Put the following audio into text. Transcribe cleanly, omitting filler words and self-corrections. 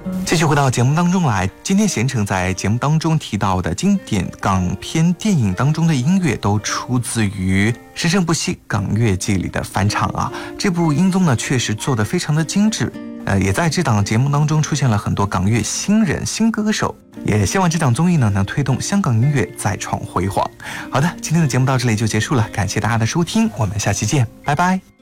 继续回到节目当中来，今天贤成在节目当中提到的经典港片电影当中的音乐都出自于《生生不息港乐季》里的翻唱啊。这部音综呢确实做得非常的精致，也在这档节目当中出现了很多港乐新人新歌手，也希望这档综艺呢能推动香港音乐再创辉煌。好的，今天的节目到这里就结束了，感谢大家的收听，我们下期见，拜拜。